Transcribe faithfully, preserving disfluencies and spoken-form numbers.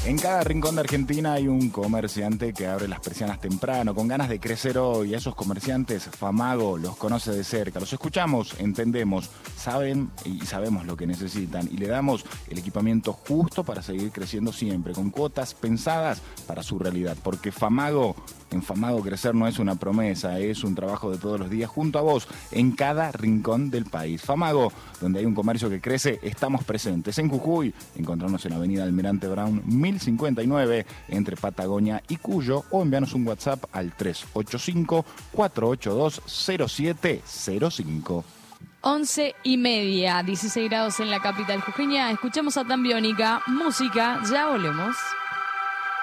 En cada rincón de Argentina hay un comerciante que abre las persianas temprano, con ganas de crecer hoy. A esos comerciantes, Famago los conoce de cerca. Los escuchamos, entendemos, saben y sabemos lo que necesitan. Y le damos el equipamiento justo para seguir creciendo siempre, con cuotas pensadas para su realidad. Porque Famago, en Famago crecer no es una promesa, es un trabajo de todos los días junto a vos, en cada rincón del país. Famago, donde hay un comercio que crece, estamos presentes. En Jujuy, encontrarnos en la avenida Almirante Brown mil cincuenta y nueve, entre Patagonia y Cuyo, o enviarnos un WhatsApp al tres ocho cinco, cuatro ocho dos, cero siete cero cinco. Once y media, dieciséis grados en la capital jujeña. Escuchamos a Tambiónica, música, ya volvemos.